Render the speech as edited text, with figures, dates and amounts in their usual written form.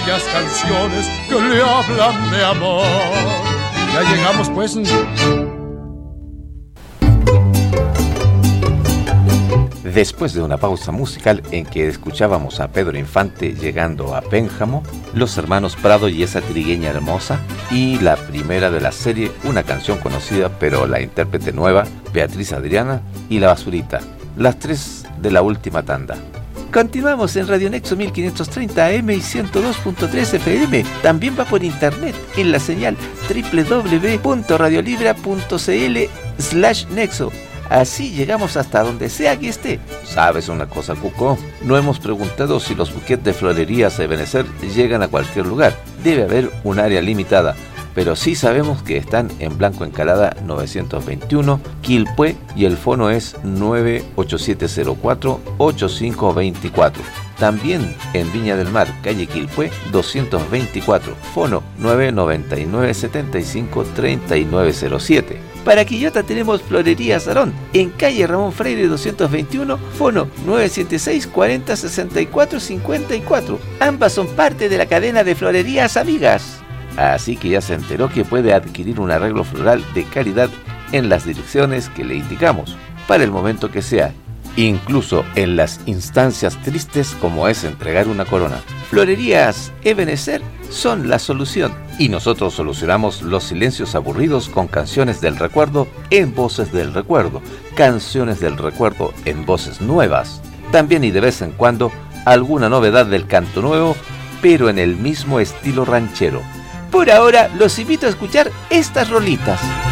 Las canciones que le hablan de amor. Ya llegamos pues. Después de una pausa musical en que escuchábamos a Pedro Infante llegando a Pénjamo, los hermanos Prado y esa trigueña hermosa, y la primera de la serie, una canción conocida pero la intérprete nueva, Beatriz Adriana y La Basurita, las tres de la última tanda. Continuamos en Radio Nexo 1530 AM y 102.3 FM. También va por internet en la señal www.radiolibra.cl/Nexo. Así llegamos hasta donde sea que esté. ¿Sabes una cosa, Cuco? No hemos preguntado si los buquets de florerías Ebenecer llegan a cualquier lugar. Debe haber un área limitada. Pero sí sabemos que están en Blanco Encalada 921, Quilpué, y el fono es 98704-8524. También en Viña del Mar, calle Quilpué 224, fono 999-75-3907. Para Quillota tenemos Florería Sarón, en calle Ramón Freire 221, fono 976-40-64-54. Ambas son parte de la cadena de Florerías Amigas. Así que ya se enteró que puede adquirir un arreglo floral de calidad en las direcciones que le indicamos, para el momento que sea, incluso en las instancias tristes como es entregar una corona. Florerías Ebenecer son la solución, y nosotros solucionamos los silencios aburridos con canciones del recuerdo en voces del recuerdo, canciones del recuerdo en voces nuevas, también y de vez en cuando alguna novedad del canto nuevo, pero en el mismo estilo ranchero. Por ahora los invito a escuchar estas rolitas.